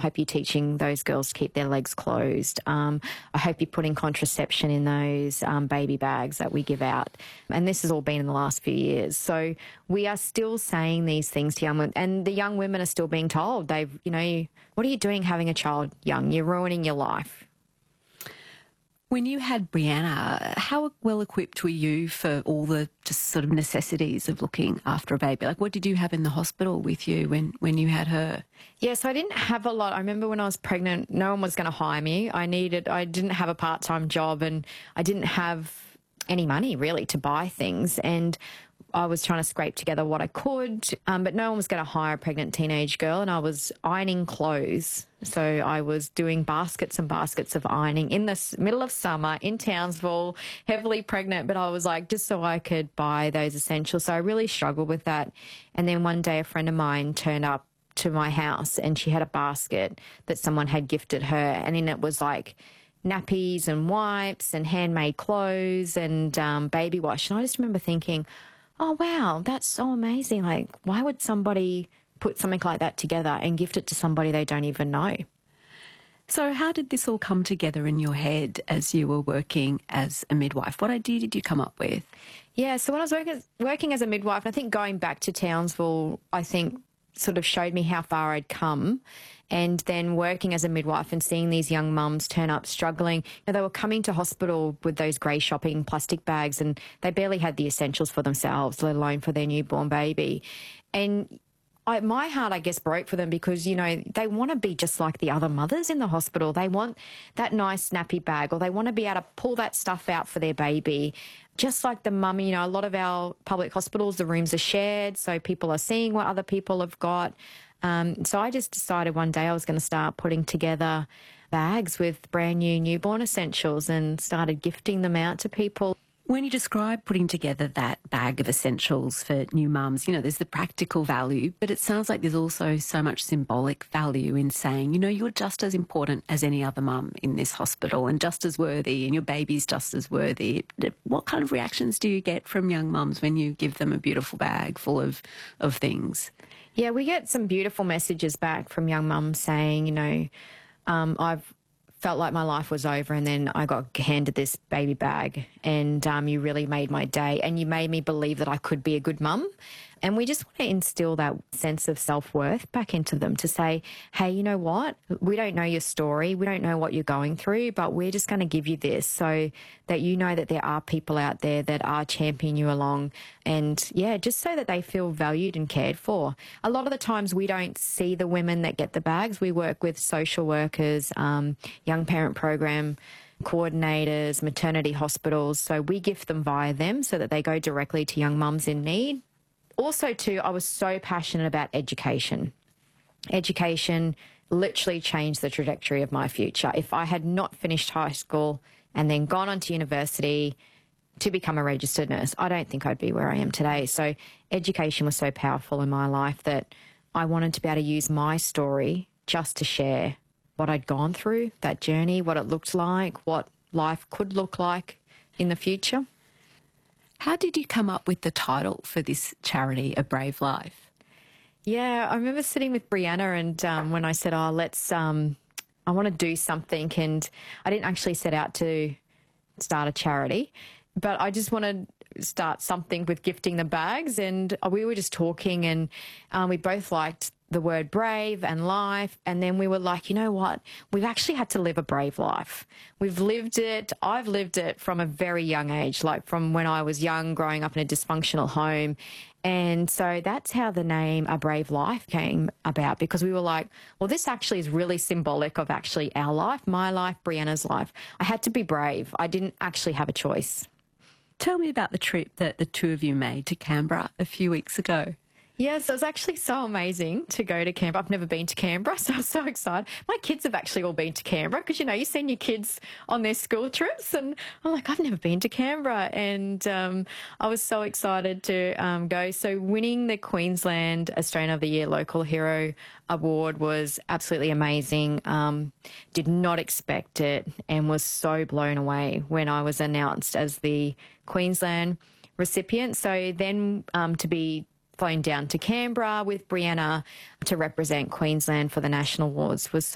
hope you're teaching those girls to keep their legs closed. I hope you're putting contraception in those baby bags that we give out. And this has all been in the last few years. So we are still saying these things to young women, and the young women are still being told, what are you doing having a child young? You're ruining your life. When you had Brianna, how well equipped were you for all the just sort of necessities of looking after a baby? Like, what did you have in the hospital with you when you had her? Yeah, so I didn't have a lot. I remember when I was pregnant, no one was going to hire me. I didn't have a part-time job, and I didn't have any money really to buy things. And I was trying to scrape together what I could, but no one was going to hire a pregnant teenage girl, and I was ironing clothes. So I was doing baskets and baskets of ironing in the middle of summer in Townsville, heavily pregnant, but I was like, just so I could buy those essentials. So I really struggled with that. And then one day a friend of mine turned up to my house, and she had a basket that someone had gifted her, and in it was like nappies and wipes and handmade clothes and baby wash. And I just remember thinking, oh, wow, that's so amazing. Like, why would somebody put something like that together and gift it to somebody they don't even know? So how did this all come together in your head as you were working as a midwife? What idea did you come up with? Yeah, so when I was working as a midwife, I think going back to Townsville, I think sort of showed me how far I'd come. And then working as a midwife and seeing these young mums turn up struggling. They were coming to hospital with those grey shopping plastic bags, and they barely had the essentials for themselves, let alone for their newborn baby. And my heart, I guess, broke for them because, they want to be just like the other mothers in the hospital. They want that nice nappy bag, or they want to be able to pull that stuff out for their baby. Just like the mum, a lot of our public hospitals, the rooms are shared, so people are seeing what other people have got. So I just decided one day I was going to start putting together bags with brand new newborn essentials and started gifting them out to people. When you describe putting together that bag of essentials for new mums, there's the practical value, but it sounds like there's also so much symbolic value in saying, you're just as important as any other mum in this hospital and just as worthy, and your baby's just as worthy. What kind of reactions do you get from young mums when you give them a beautiful bag full of things? Yeah, we get some beautiful messages back from young mums saying, I've felt like my life was over, and then I got handed this baby bag, and you really made my day, and you made me believe that I could be a good mum. And we just want to instill that sense of self-worth back into them to say, hey, you know what? We don't know your story. We don't know what you're going through, but we're just going to give you this so that you know that there are people out there that are championing you along. And, yeah, just so that they feel valued and cared for. A lot of the times we don't see the women that get the bags. We work with social workers, young parent program coordinators, maternity hospitals. So we gift them via them so that they go directly to young mums in need. Also, too, I was so passionate about education. Education literally changed the trajectory of my future. If I had not finished high school and then gone on to university to become a registered nurse, I don't think I'd be where I am today. So education was so powerful in my life that I wanted to be able to use my story just to share what I'd gone through, that journey, what it looked like, what life could look like in the future. How did you come up with the title for this charity, A Brave Life? Yeah, I remember sitting with Brianna and when I said, I want to do something, and I didn't actually set out to start a charity, but I just wanted to start something with gifting the bags, and we were just talking, and we both liked the word brave and life, and then we were like, you know what, we've actually had to live a brave life. We've lived it. I've lived it from a very young age, like from when I was young, growing up in a dysfunctional home. And so that's how the name A Brave Life came about, because we were like, well, this actually is really symbolic of actually our life, my life, Brianna's life. I had to be brave. I didn't actually have a choice. Tell me about the trip that the two of you made to Canberra a few weeks ago. Yes, it was actually so amazing to go to Canberra. I've never been to Canberra, so I was so excited. My kids have actually all been to Canberra because, you send your kids on their school trips, and I'm like, I've never been to Canberra. And I was so excited to go. So winning the Queensland Australian of the Year Local Hero Award was absolutely amazing. Did not expect it and was so blown away when I was announced as the Queensland recipient. So then to be flown down to Canberra with Brianna to represent Queensland for the national awards was